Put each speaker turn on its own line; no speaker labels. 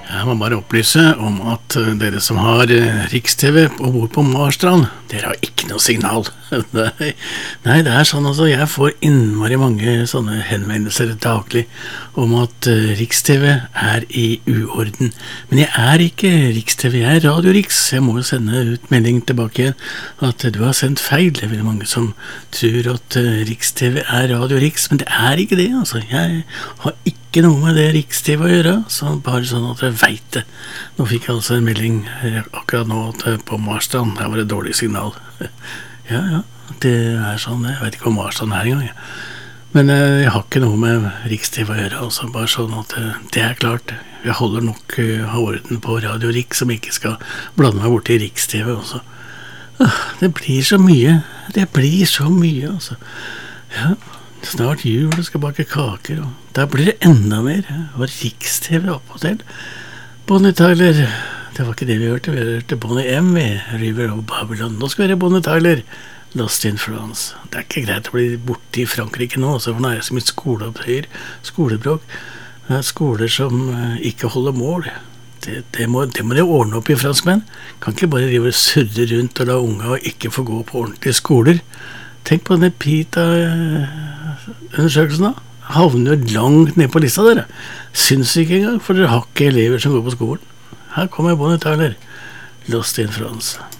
Jeg må bare opplyse om at dere som har Riks-TV og bor på Marstrand, dere har ikke noe signal. Nei, det er sånn altså, jeg får innmari mange sånne henvendelser daglig om at Riks-TV er i uorden. Men jeg er ikke Riks-TV, jeg er Radio Riks. Jeg må jo sende ut melding tilbake igjen at du har sendt feil. Det er veldig mange som tror at Riks-TV er Radio Riks, men det er ikke det, altså. Jeg har ikke noe med det Riks-TV å gjøre, så bare sånn at jeg vet det. Nå fikk jeg altså en melding akkurat nå at på Marstrand, her var det dårlig signal. Ja, det er sånn, jeg vet ikke om Marstrand er engang. Men jeg har ikke noe med Riks-TV å gjøre, altså bare sånn at det er klart. Jeg holder nok ha orden på Radio Riks, som ikke skal blande meg bort i Riks-TV også. Det blir så mye, altså. Ja, snart jul, og skal bake kaker, og der blir det enda mer. Og Riks-TV oppå til. Bonnie Tyler, det var ikke det vi hørte Bonnie M. River of Babylon. Nå skal vi høre Bonnie Tyler, Lost in France. Det er ikke greit å bli borte i Frankrike nå, så for nå er det så mye skolebråk. Det er skoler som ikke holder mål. Det må de ordne opp i, franskmenn. Kan ikke bare drive og surre rundt og la unge og ikke få gå på ordentlige skoler. Tenk på denne PITA-undersøkelsen da. Havner jo langt ned på lista dere. Syns ikke engang, for dere har ikke elever som går på skolen. Her kommer Bonnie Tyler, Lost in France.